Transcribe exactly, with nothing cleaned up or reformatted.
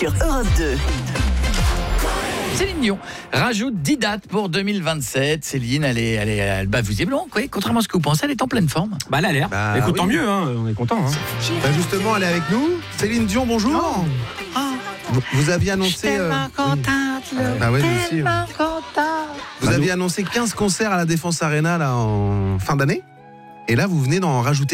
sur Europe deux. Céline Dion rajoute dix dates pour deux mille vingt-sept. Céline, elle est, elle est, elle, bah, vous êtes blanc, quoi. Contrairement à ce que vous pensez, elle est en pleine forme. Bah, elle a l'air. Bah, Écoute, oui. tant mieux, hein, on est content. Hein. Bah, justement, elle est avec nous. Céline Dion, bonjour. Oh. Vous, vous aviez annoncé... euh, oui. Bah ouais, nous aussi. ouais. Vous Bah, aviez nous- annoncé quinze concerts à la Défense Arena là, en fin d'année. Et là, vous venez d'en rajouter